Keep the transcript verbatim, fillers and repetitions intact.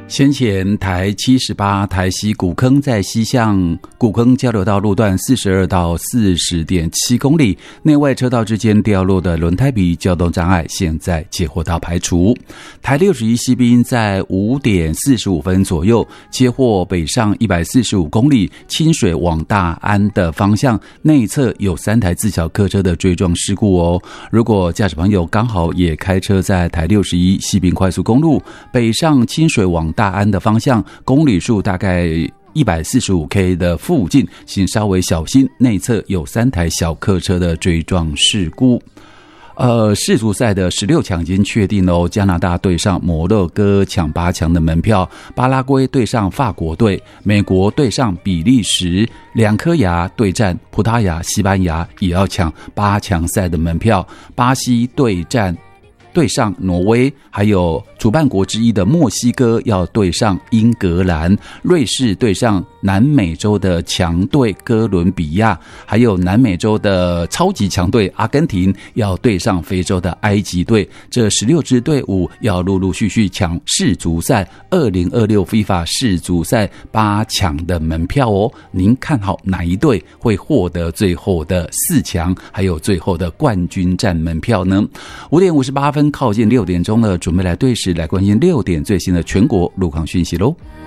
先前台七十八台西古坑在西向古坑交流道路段四十二到四十点七公里，内外车道之间掉落的轮胎皮交通障碍现在接获到排除。台六十一西滨在五点四十五分左右接获北上一百四十五公里清水往大安的方向内侧有三台自小客车的追撞事故哦。如果驾驶朋友刚好也开车在台六十一西滨快速公路北上清水往大安的方向，公里数大概一百四十五 K 的附近，请稍微小心，内侧有三台小客车的追撞事故。呃，世足赛的十六强已经确定哦，加拿大对上摩洛哥抢八强的门票，巴拉圭对上法国队，美国对上比利时，两颗牙对战葡萄牙、西班牙也要抢八强赛的门票，巴西对战对上挪威，还有主办国之一的墨西哥要对上英格兰，瑞士对上南美洲的强队哥伦比亚，还有南美洲的超级强队阿根廷要对上非洲的埃及队。这十六支队伍要陆陆续续抢世足赛二零二六 FIFA 世足赛八强的门票哦。您看好哪一队会获得最后的四强，还有最后的冠军战门票呢？五点五十八分，靠近六点钟了，准备来对时来关心六点最新的全国路况讯息喽。